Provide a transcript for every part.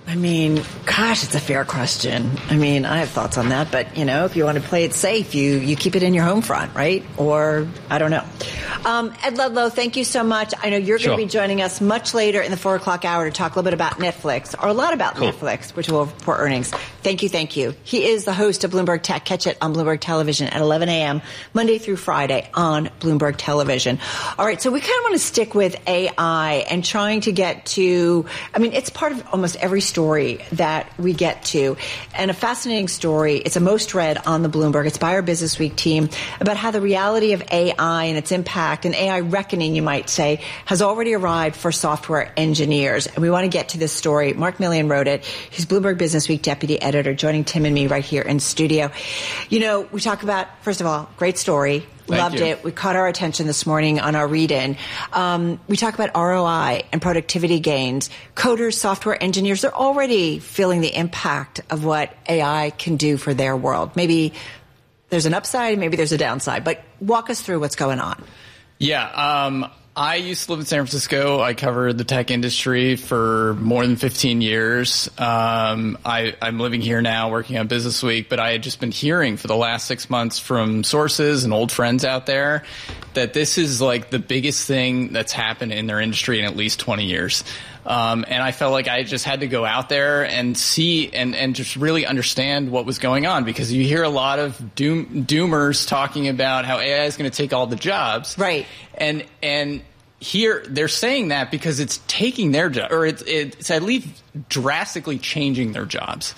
I mean, gosh, it's a fair question. I mean, I have thoughts on that, but, if you want to play it safe, you keep it in your home front, right? Or, I don't know. Ed Ludlow, thank you so much. I know you're going to be joining us much later in the 4 o'clock hour to talk a little bit about Netflix, or a lot about Netflix, which will report earnings. Thank you. He is the host of Bloomberg Tech. Catch it on Bloomberg Television at 11 a.m., Monday through Friday on Bloomberg Television. All right, so we kind of want to stick with AI and trying to get to, it's part of almost every story that we get to. And a fascinating story. It's a most read on the Bloomberg. It's by our Business Week team about how the reality of AI and its impact and AI reckoning, you might say, has already arrived for software engineers. And we want to get to this story. Mark Millian wrote it. He's Bloomberg Business Week deputy editor, joining Tim and me right here in studio. We talk about, first of all, great story. Loved it. We caught our attention this morning on our read-in. We talk about ROI and productivity gains. Coders, software engineers, they're already feeling the impact of what AI can do for their world. Maybe there's an upside, maybe there's a downside, but walk us through what's going on. Yeah, I used to live in San Francisco. I covered the tech industry for more than 15 years. I'm living here now working on Business Week, but I had just been hearing for the last 6 months from sources and old friends out there that this is like the biggest thing that's happened in their industry in at least 20 years. And I felt like I just had to go out there and see and just really understand what was going on, because you hear a lot of doomers talking about how AI is going to take all the jobs. Right. And here they're saying that because it's taking their job, or it's at least drastically changing their jobs.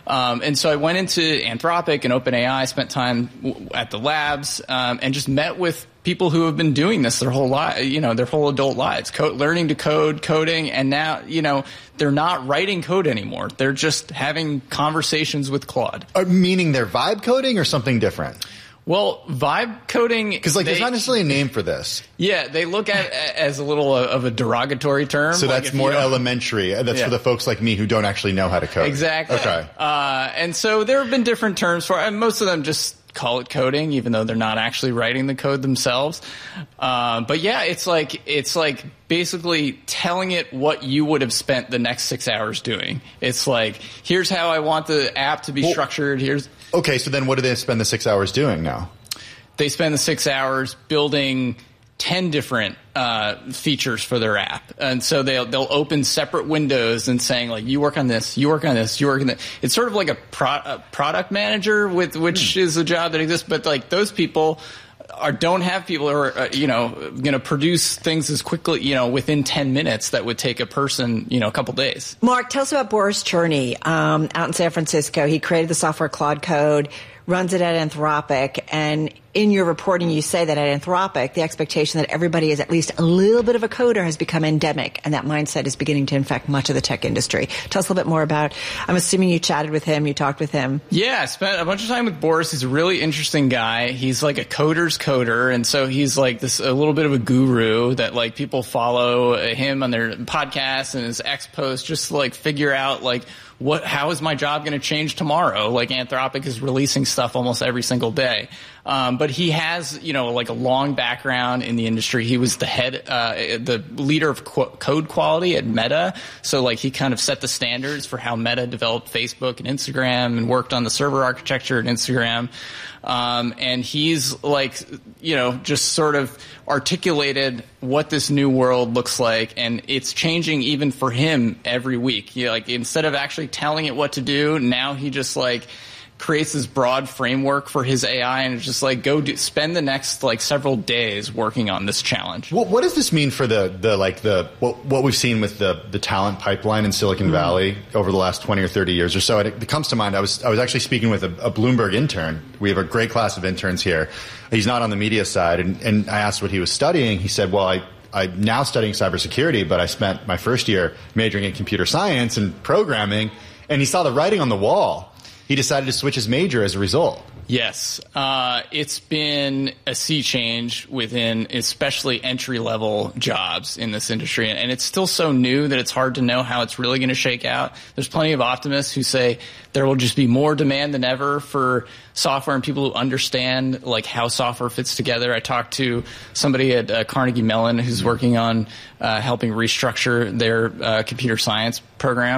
And so I went into Anthropic and OpenAI, spent time at the labs, and just met with people who have been doing this their whole their whole adult lives, learning to coding, and now, they're not writing code anymore. They're just having conversations with Claude. Meaning they're vibe coding or something different? Well, vibe coding, because there's not necessarily a name for this. Yeah, they look at it as a little of a derogatory term. So that's more elementary. That's for the folks like me who don't actually know how to code. Exactly. Okay. And so there have been different terms for it, and most of them just call it coding, even though they're not actually writing the code themselves. But yeah, it's like basically telling it what you would have spent the next 6 hours doing. It's like, here's how I want the app to be structured. Okay, so then what do they spend the 6 hours doing now? They spend the 6 hours building 10 different features for their app. And so they'll open separate windows and saying, like, you work on this, you work on this, you work on that. It's sort of like a product manager, which is a job that exists, but like those people don't have people who are, going to produce things as quickly, within 10 minutes that would take a person, a couple days. Mark, tell us about Boris Cherny out in San Francisco. He created the software Claude Code, runs it at Anthropic, and in your reporting you say that at Anthropic the expectation that everybody is at least a little bit of a coder has become endemic, and that mindset is beginning to infect much of the tech industry. Tell us a little bit more about, I'm assuming you chatted with him, you talked with him. Yeah, I spent a bunch of time with Boris. He's a really interesting guy. He's like a coder's coder, and so he's like a little bit of a guru that like people follow him on their podcasts and his X posts just to like figure out like how is my job going to change tomorrow? Like Anthropic is releasing stuff almost every single day. But he has, like a long background in the industry. He was the leader of code quality at Meta. So like he kind of set the standards for how Meta developed Facebook and Instagram and worked on the server architecture at Instagram. And he's like, just sort of articulated what this new world looks like, and it's changing even for him every week. Like instead of actually telling it what to do, now he just like creates this broad framework for his AI, and it's just like spend the next like several days working on this challenge. What does this mean for what we've seen with the talent pipeline in Silicon Valley over the last 20 or 30 years or so? It comes to mind. I was actually speaking with a Bloomberg intern. We have a great class of interns here. He's not on the media side, and I asked what he was studying. He said, well, I'm now studying cybersecurity, but I spent my first year majoring in computer science and programming, and he saw the writing on the wall. He decided to switch his major as a result. Yes. It's been a sea change within especially entry-level jobs in this industry. And it's still so new that it's hard to know how it's really going to shake out. There's plenty of optimists who say there will just be more demand than ever for software and people who understand like how software fits together. I talked to somebody at Carnegie Mellon who's working on helping restructure their computer science program.